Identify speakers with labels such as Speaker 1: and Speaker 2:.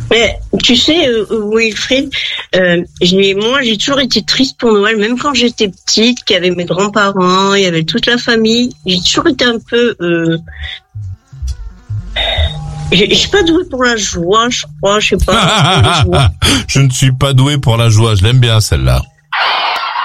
Speaker 1: Mais tu sais, Wilfried, moi j'ai toujours été triste pour Noël, même quand j'étais petite, qu'il y avait mes grands-parents, il y avait toute la famille. J'ai toujours été un peu... Je suis pas douée pour la joie, je crois, je sais pas.
Speaker 2: Je ne suis pas doué pour la joie, je l'aime bien celle-là.